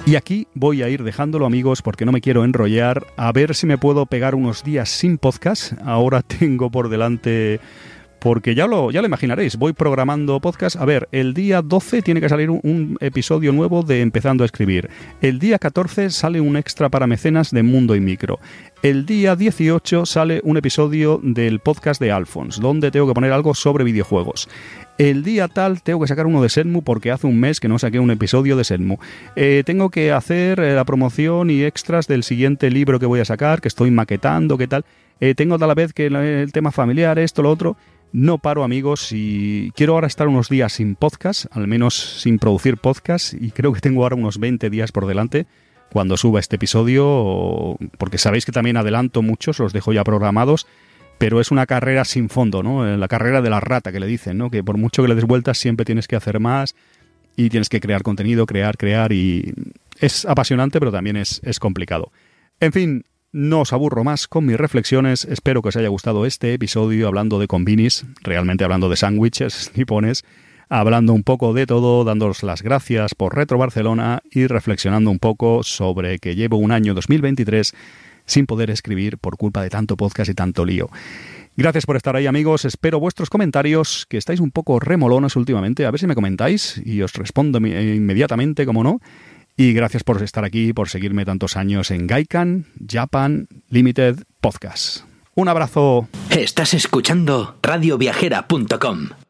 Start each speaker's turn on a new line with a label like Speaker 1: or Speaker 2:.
Speaker 1: Y aquí voy a ir dejándolo, amigos, porque no me quiero enrollar. A ver si me puedo pegar unos días sin podcast. Ahora tengo por delante... Porque ya lo imaginaréis, voy programando podcast. A ver, el día 12 tiene que salir un episodio nuevo de Empezando a Escribir. El día 14 sale un extra para mecenas de Mundo y Micro. El día 18 sale un episodio del podcast de Alphonse, donde tengo que poner algo sobre videojuegos. El día tal tengo que sacar uno de Shenmue porque hace un mes que no saqué un episodio de Shenmue. Tengo que hacer la promoción y extras del siguiente libro que voy a sacar, que estoy maquetando, qué tal. Tengo a la vez que el tema familiar, esto, lo otro... No paro, amigos, y quiero ahora estar unos días sin podcast, al menos sin producir podcast, y creo que tengo ahora unos 20 días por delante cuando suba este episodio, porque sabéis que también adelanto muchos, los dejo ya programados, pero es una carrera sin fondo, ¿no? La carrera de la rata que le dicen, ¿no? Que por mucho que le des vueltas siempre tienes que hacer más y tienes que crear contenido, crear, y es apasionante, pero también es complicado. En fin... No os aburro más con mis reflexiones, espero que os haya gustado este episodio hablando de combinis, realmente hablando de sándwiches nipones, hablando un poco de todo, dándoos las gracias por Retro Barcelona y reflexionando un poco sobre que llevo un año 2023 sin poder escribir por culpa de tanto podcast y tanto lío. Gracias por estar ahí, amigos, espero vuestros comentarios, que estáis un poco remolones últimamente, a ver si me comentáis y os respondo inmediatamente, como no. Y gracias por estar aquí, por seguirme tantos años en Gaikan Japan Limited Podcast. Un abrazo.
Speaker 2: Estás escuchando radioviajera.com.